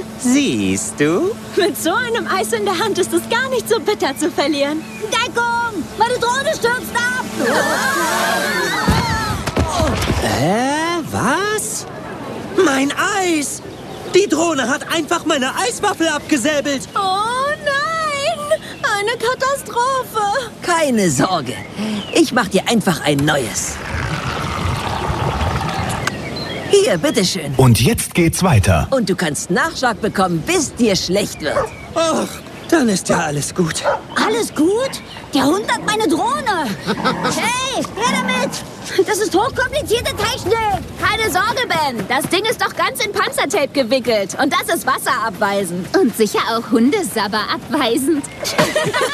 Siehst du? Mit so einem Eis in der Hand ist es gar nicht so bitter zu verlieren. Deckung! Meine Drohne stürzt ab! Was? Mein Eis! Die Drohne hat einfach meine Eiswaffel abgesäbelt. Oh nein! Eine Katastrophe! Keine Sorge. Ich mach dir einfach ein neues. Hier, bitteschön. Und jetzt geht's weiter. Und du kannst Nachschlag bekommen, bis dir schlecht wird. Ach, dann ist ja alles gut. Alles gut? Der Hund hat meine Drohne. Hey, her damit! Das ist hochkomplizierte Technik. Keine Sorge, Ben. Das Ding ist doch ganz in Panzertape gewickelt. Und das ist wasserabweisend. Und sicher auch Hundesabber abweisend.